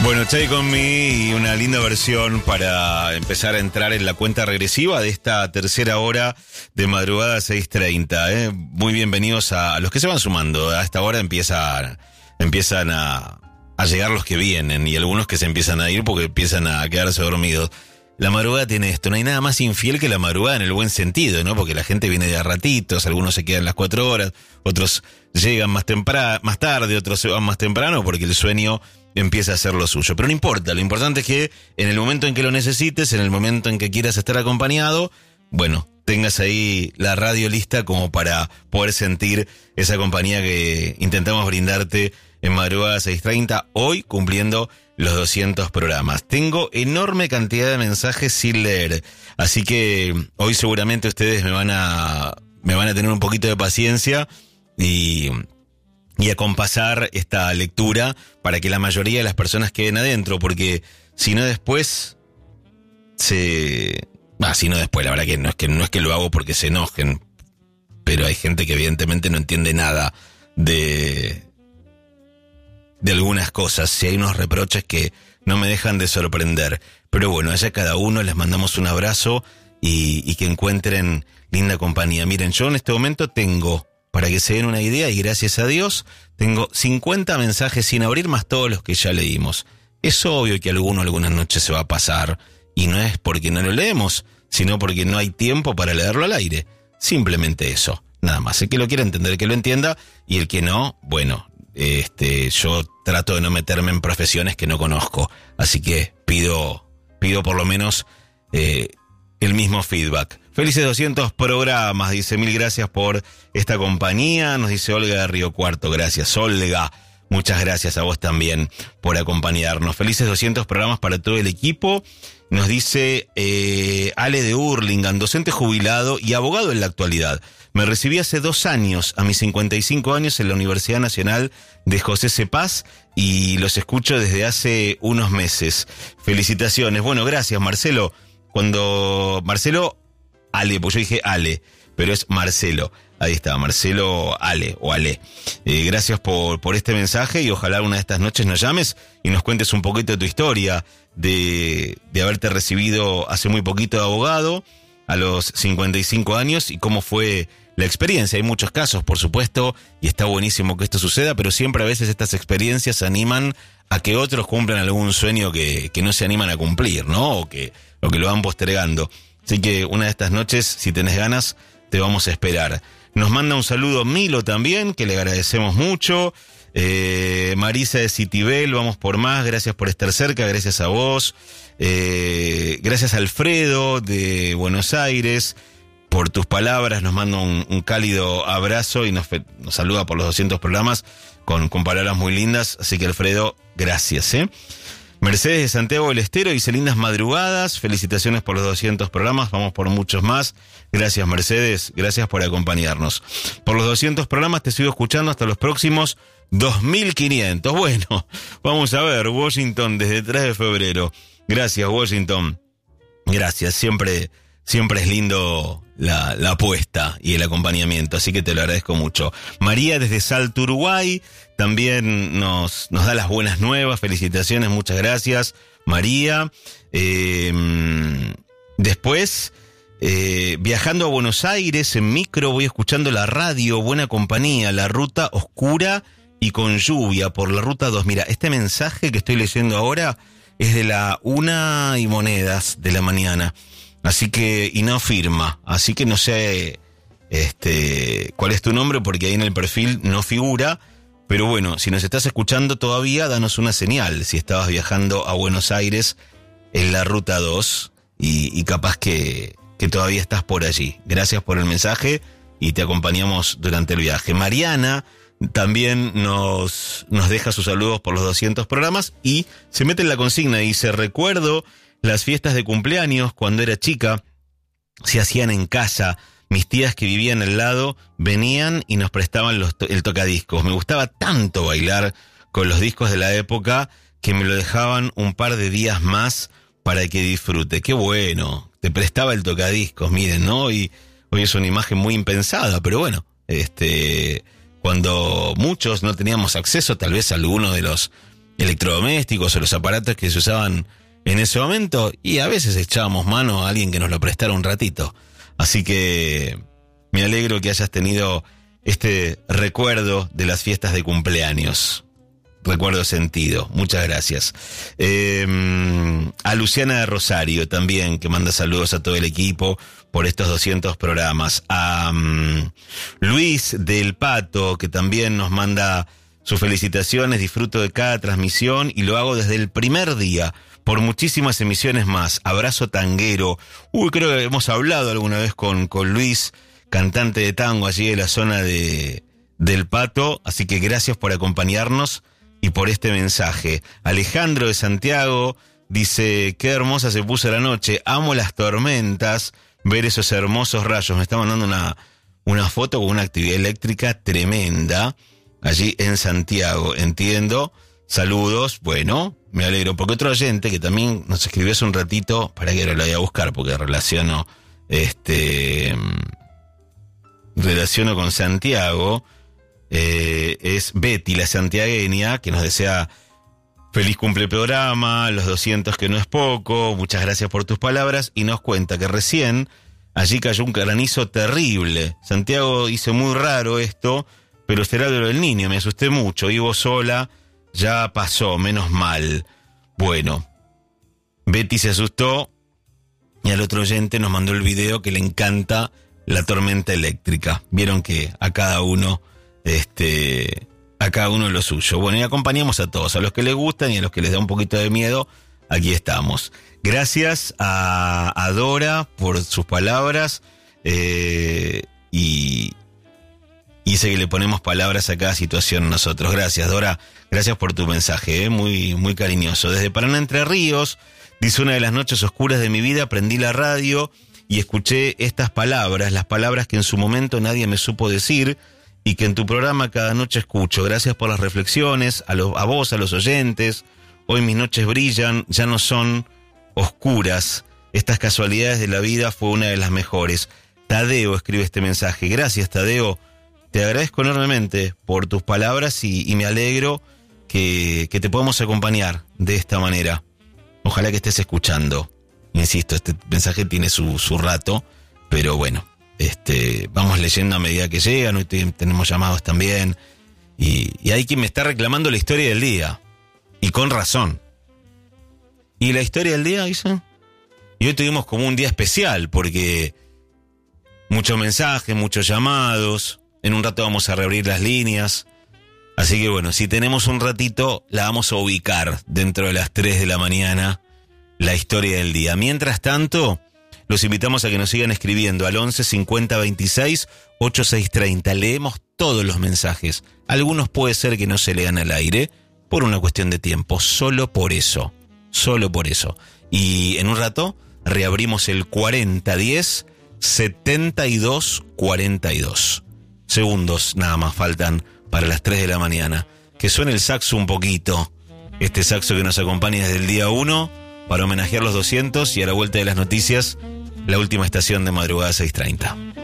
Bueno, Take On Me y una linda versión para empezar a entrar en la cuenta regresiva de esta tercera hora de madrugada 6:30. Muy bienvenidos a los que se van sumando. A esta hora empiezan a llegar los que vienen y algunos que se empiezan a ir porque empiezan a quedarse dormidos. La madrugada tiene esto, no hay nada más infiel que la madrugada en el buen sentido, ¿no? Porque la gente viene de a ratitos, algunos se quedan las 4 horas, otros llegan más tarde, otros se van más temprano porque el sueño empieza a hacer lo suyo. Pero no importa, lo importante es que en el momento en que lo necesites, en el momento en que quieras estar acompañado, bueno, tengas ahí la radio lista como para poder sentir esa compañía que intentamos brindarte en madrugada 6:30, hoy cumpliendo los 200 programas. Tengo enorme cantidad de mensajes sin leer, así que hoy seguramente ustedes me van a tener un poquito de paciencia y acompasar esta lectura para que la mayoría de las personas queden adentro, porque si no después la verdad que no es que lo hago porque se enojen, pero hay gente que evidentemente no entiende nada de algunas cosas, si hay unos reproches que no me dejan de sorprender. Pero bueno, allá cada uno les mandamos un abrazo y que encuentren linda compañía. Miren, yo en este momento tengo, para que se den una idea, y gracias a Dios, tengo 50 mensajes sin abrir más todos los que ya leímos. Es obvio que algunas noches se va a pasar, y no es porque no lo leemos, sino porque no hay tiempo para leerlo al aire. Simplemente eso, nada más. El que lo quiera entender, que lo entienda, y el que no, bueno, yo trato de no meterme en profesiones que no conozco, así que pido por lo menos el mismo feedback. Felices 200 programas, dice, mil gracias por esta compañía, nos dice Olga de Río Cuarto. Gracias, Olga, muchas gracias a vos también por acompañarnos. Felices 200 programas para todo el equipo, nos dice Ale de Hurlingham, docente jubilado y abogado en la actualidad. Me recibí hace 2 años, a mis 55 años, en la Universidad Nacional de José C. Paz, y los escucho desde hace unos meses. Felicitaciones. Bueno, gracias, Marcelo. Ale, pues yo dije Ale, pero es Marcelo. Ahí está, Marcelo Ale o Ale. Gracias por este mensaje y ojalá una de estas noches nos llames y nos cuentes un poquito de tu historia de haberte recibido hace muy poquito de abogado a los 55 años y cómo fue la experiencia. Hay muchos casos, por supuesto, y está buenísimo que esto suceda, pero siempre a veces estas experiencias animan a que otros cumplan algún sueño que no se animan a cumplir, ¿no? O que lo van postergando. Así que una de estas noches, si tenés ganas, te vamos a esperar. Nos manda un saludo Milo también, que le agradecemos mucho. Marisa de Citibel, vamos por más, gracias por estar cerca, gracias a vos. Gracias a Alfredo de Buenos Aires por tus palabras, nos manda un cálido abrazo y nos saluda por los 200 programas con palabras muy lindas, así que Alfredo, gracias. Mercedes de Santiago del Estero dice, lindas madrugadas, felicitaciones por los 200 programas, vamos por muchos más. Gracias, Mercedes, gracias por acompañarnos. Por los 200 programas te sigo escuchando hasta los próximos 2500. Bueno, vamos a ver, Washington desde 3 de febrero. Gracias, Washington. Gracias, siempre es lindo la apuesta y el acompañamiento, así que te lo agradezco mucho. María desde Salto, Uruguay, también nos da las buenas nuevas, felicitaciones, muchas gracias, María. Después, viajando a Buenos Aires en micro, voy escuchando la radio, buena compañía, la ruta oscura y con lluvia por la ruta 2. Mira, este mensaje que estoy leyendo ahora es de la 1:00 de la mañana. Así que, y no firma, así que no sé cuál es tu nombre porque ahí en el perfil no figura, pero bueno, si nos estás escuchando todavía, danos una señal, si estabas viajando a Buenos Aires en la ruta 2 y capaz que todavía estás por allí. Gracias por el mensaje y te acompañamos durante el viaje. Mariana también nos deja sus saludos por los 200 programas y se mete en la consigna y dice, recuerdo las fiestas de cumpleaños, cuando era chica, se hacían en casa. Mis tías que vivían al lado venían y nos prestaban el tocadiscos. Me gustaba tanto bailar con los discos de la época que me lo dejaban un par de días más para que disfrute. ¡Qué bueno! Te prestaba el tocadiscos, miren, ¿no? Y hoy es una imagen muy impensada, pero bueno, cuando muchos no teníamos acceso, tal vez alguno de los electrodomésticos o los aparatos que se usaban en ese momento, y a veces echábamos mano a alguien que nos lo prestara un ratito. Así que me alegro que hayas tenido este recuerdo de las fiestas de cumpleaños. Recuerdo sentido. Muchas gracias. A Luciana de Rosario también, que manda saludos a todo el equipo por estos 200 programas. A Luis del Pato, que también nos manda sus felicitaciones. Disfruto de cada transmisión y lo hago desde el primer día, por muchísimas emisiones más. Abrazo tanguero. Creo que hemos hablado alguna vez con Luis, cantante de tango allí de la zona del Pato. Así que gracias por acompañarnos y por este mensaje. Alejandro de Santiago dice: qué hermosa se puso la noche, amo las tormentas, ver esos hermosos rayos. Me está mandando una foto con una actividad eléctrica tremenda allí en Santiago, entiendo. Saludos. Bueno, me alegro, porque otro oyente que también nos escribió hace un ratito, para que ahora lo voy a buscar porque relaciono con Santiago, es Betty, la santiagueña, que nos desea feliz cumple programa, los 200 que no es poco, muchas gracias por tus palabras, y nos cuenta que recién allí cayó un granizo terrible. Santiago dice: muy raro esto, pero será de lo del niño, me asusté mucho, vivo sola, ya pasó, menos mal. Bueno, Betty se asustó y al otro oyente nos mandó el video que le encanta la tormenta eléctrica. Vieron que a cada uno lo suyo. Bueno, y acompañamos a todos, a los que les gustan y a los que les da un poquito de miedo, aquí estamos. Gracias a Dora por sus palabras, y sé que le ponemos palabras a cada situación nosotros. Gracias, Dora, gracias por tu mensaje, muy, muy cariñoso. Desde Paraná, Entre Ríos, dice: una de las noches oscuras de mi vida prendí la radio y escuché estas palabras, las palabras que en su momento nadie me supo decir y que en tu programa cada noche escucho. Gracias por las reflexiones, a vos, a los oyentes. Hoy mis noches brillan, ya no son oscuras. Estas casualidades de la vida fue una de las mejores. Tadeo escribe este mensaje. Gracias, Tadeo. Te agradezco enormemente por tus palabras y me alegro que te podamos acompañar de esta manera. Ojalá que estés escuchando. Insisto, este mensaje tiene su rato, pero bueno, vamos leyendo a medida que llegan. Hoy tenemos llamados también. Y hay quien me está reclamando la historia del día. Y con razón. ¿Y la historia del día, dicen? Y hoy tuvimos como un día especial, porque muchos mensajes, muchos llamados. En un rato vamos a reabrir las líneas. Así que bueno, si tenemos un ratito, la vamos a ubicar dentro de las 3 de la mañana, la historia del día. Mientras tanto, los invitamos a que nos sigan escribiendo al 11 50 26 8630. Leemos todos los mensajes. Algunos puede ser que no se lean al aire por una cuestión de tiempo. Solo por eso. Y en un rato reabrimos el 4010 7242. Segundos nada más faltan para las 3 de la mañana. Que suene el saxo un poquito. Este saxo que nos acompaña desde el día 1 para homenajear los 200, y a la vuelta de las noticias, la última estación de Madrugada 630.